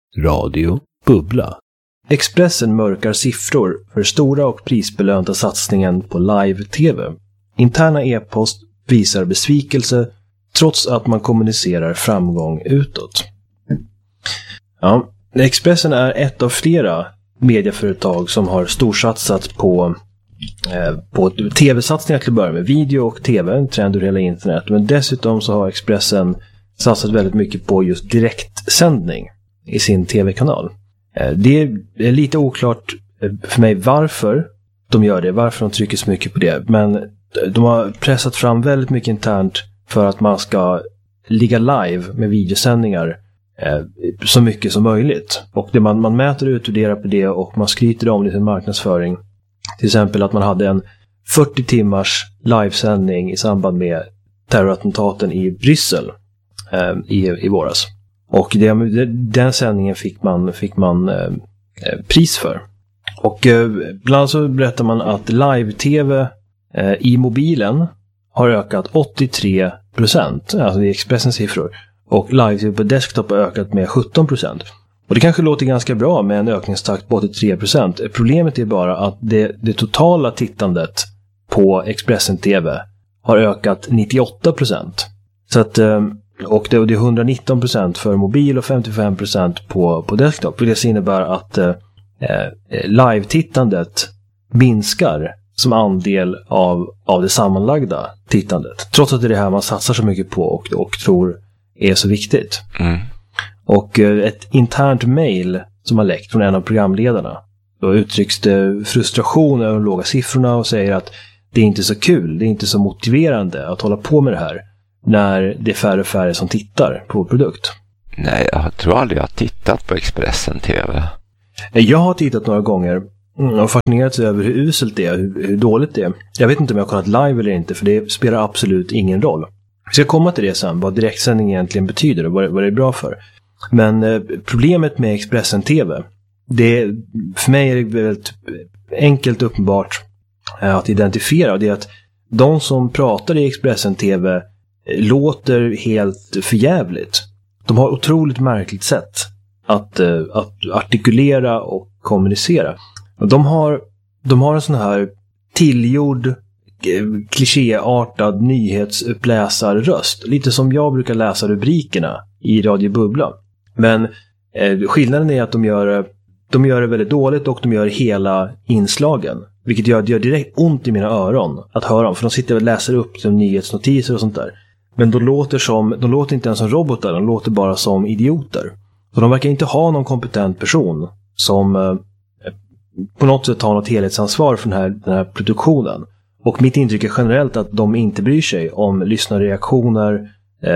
Radio Bubbla. Expressen mörkar siffror för stora och prisbelönta satsningen på live-tv. Interna e-post visar besvikelse trots att man kommunicerar framgång utåt. Ja, Expressen är ett av flera medieföretag som har storsatsat på tv-satsningar till att börja med. Video och tv, en trend ur hela internet. Men dessutom så har Expressen satsat väldigt mycket på just direktsändning i sin tv-kanal. Det är lite oklart för mig varför de gör det, varför de trycker så mycket på det. Men de har pressat fram väldigt mycket internt för att man ska ligga live med videosändningar så mycket som möjligt. Och det man mäter och utvärderar på det och man skryter om i sin marknadsföring. Till exempel att man hade en 40 timmars livesändning i samband med terrorattentaten i Bryssel i våras. Och den sändningen fick man pris för. Och bland annat så berättar man att live-tv i mobilen har ökat 83%. Alltså det är Expressens siffror. Och live-tv på desktop har ökat med 17%. Och det kanske låter ganska bra med en ökningstakt på 83%. Problemet är bara att det totala tittandet på Expressen TV har ökat 98%. Så att, och det är 119% för mobil och 55% på desktop. Och det innebär att live-tittandet minskar som andel av det sammanlagda tittandet. Trots att det är det här man satsar så mycket på och tror är så viktigt. Mm. Och ett internt mejl som har läckt från en av programledarna. Då uttrycks det frustration över de låga siffrorna och säger att det är inte så kul, det är inte så motiverande att hålla på med det här när det är färre och färre som tittar på produkt. Nej, jag tror aldrig jag har tittat på Expressen TV. Jag har tittat några gånger och fascinerats över hur uselt det är, hur dåligt det är. Jag vet inte om jag har kollat live eller inte, för det spelar absolut ingen roll. Vi ska komma till det sen, vad direktsändning egentligen betyder och vad det är bra för. Men problemet med Expressen TV, för mig är det väldigt enkelt uppenbart att identifiera. Och det är att de som pratar i Expressen TV låter helt förjävligt. De har otroligt märkligt sätt att artikulera och kommunicera. Och de har en sån här tillgjord klichéartad nyhetsuppläsarröst. Lite som jag brukar läsa rubrikerna i Radio Bubbla. Men skillnaden är att de gör det väldigt dåligt och de gör hela inslagen. Vilket gör direkt ont i mina öron att höra dem. För de sitter och läser upp som nyhetsnotiser och sånt där. Men de låter inte ens som robotar, de låter bara som idioter. Så de verkar inte ha någon kompetent person som på något sätt tar något helhetsansvar för den här produktionen. Och mitt intryck är generellt att de inte bryr sig om lyssnarreaktioner,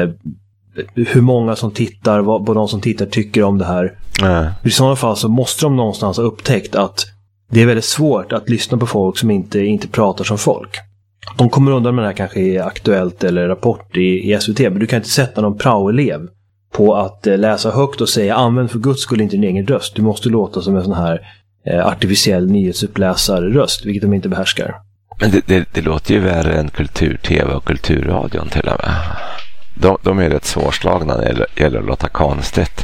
hur många som tittar, vad de som tittar tycker om det här. I sådana fall så måste de någonstans ha upptäckt att det är väldigt svårt att lyssna på folk som inte pratar som folk. De kommer undan med det här kanske i Aktuellt eller Rapport i SVT, men du kan inte sätta någon prao-elev på att läsa högt och säga använd för guds skull inte din egen röst. Du måste låta som en sån här artificiell nyhetsuppläsarröst, vilket de inte behärskar. Men det låter ju värre än kultur-tv och kulturradion till och med. De är rätt svårslagna när det gäller att låta konstigt.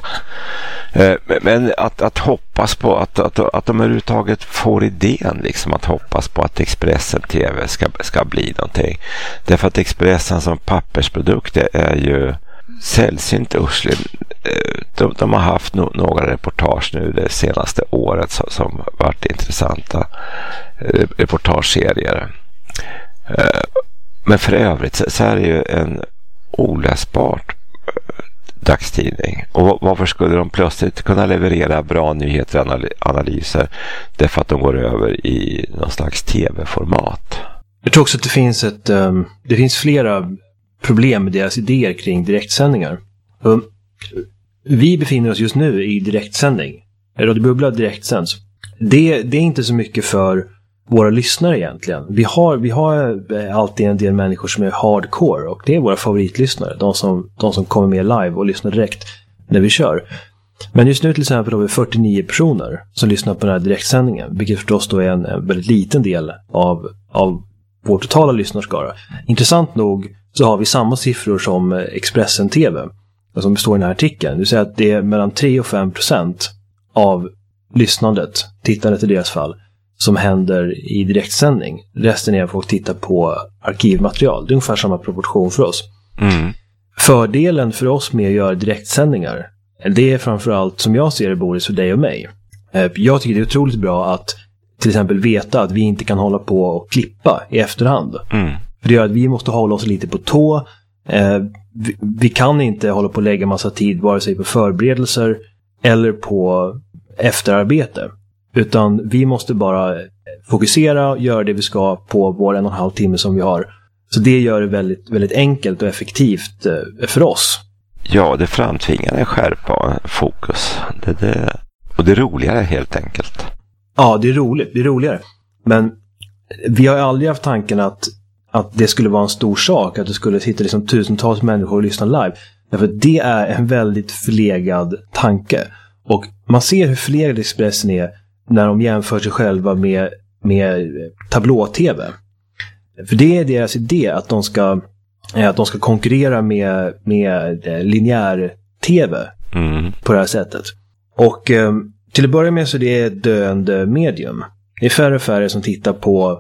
Men att hoppas på att de överhuvudtaget får idén liksom, att hoppas på att Expressen TV ska bli någonting. Därför att Expressen som pappersprodukt är ju sällsynt uslig. De har haft några reportage nu det senaste året som varit intressanta reportageserier. Men för övrigt så är det ju en oläsbart dagstidning. Och varför skulle de plötsligt kunna leverera bra nyheter och analyser? Därför att de går över i någon slags tv-format. Jag tror också att det finns flera problem med deras idéer kring direktsändningar. Vi befinner oss just nu i direktsändning. Radio Bubbla direktsänds. Det är inte så mycket för våra lyssnare egentligen. Vi har alltid en del människor som är hardcore och det är våra favoritlyssnare. De som kommer med live och lyssnar direkt när vi kör. Men just nu till exempel har vi 49 personer som lyssnar på den här direktsändningen. Vilket förstås då är en väldigt liten del av vår totala lyssnarskara. Intressant nog så har vi samma siffror som Expressen TV. som består i den här artikeln. Det vill säga att det är mellan 3 och 5% av lyssnandet, tittandet i deras fall, som händer i direktsändning. Resten är att folk tittar på arkivmaterial. Det är ungefär samma proportion för oss. Fördelen för oss med att göra direktsändningar, det är framförallt, som jag ser det, Boris, för dig och mig. Jag tycker det är otroligt bra att till exempel veta att vi inte kan hålla på och klippa i efterhand. För det gör att vi måste hålla oss lite på tå. Vi kan inte hålla på och lägga massa tid vare sig på förberedelser eller på efterarbete. Utan vi måste bara fokusera och göra det vi ska på vår 1,5 timme som vi har. Så det gör det väldigt, väldigt enkelt och effektivt för oss. Ja, det framtvingar en skärpa och fokus. Och det är roligare helt enkelt. Ja, det är roligt. Det är roligare. Men vi har aldrig haft tanken att det skulle vara en stor sak. Att det skulle sitta liksom tusentals människor och lyssna live. Därför att det är en väldigt förlegad tanke. Och man ser hur förlegad Expressen är när de jämför sig själva med tablå-tv. För det är deras idé att de ska konkurrera med linjär-tv på det här sättet. Och till att börja med så är det ett döende medium. Det är färre och färre som tittar på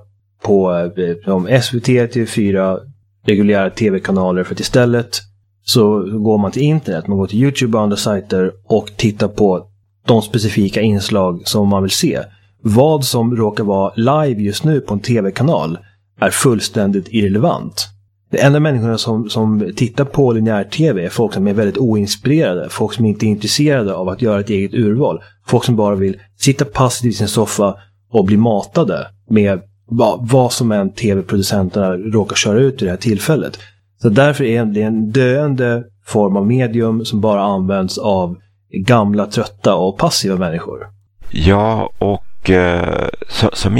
SVT, TV4, reguljära tv-kanaler, för att istället så går man till internet, man går till YouTube och andra sajter och tittar på de specifika inslag som man vill se. Vad som råkar vara live just nu på en tv-kanal är fullständigt irrelevant. Det enda människorna som tittar på linjär-tv är folk som är väldigt oinspirerade, folk som inte är intresserade av att göra ett eget urval, folk som bara vill sitta passivt i sin soffa och bli matade med vad som än tv-producenterna råkar köra ut i det här tillfället. Så därför är det en döende form av medium som bara används av gamla, trötta och passiva människor. Ja, och som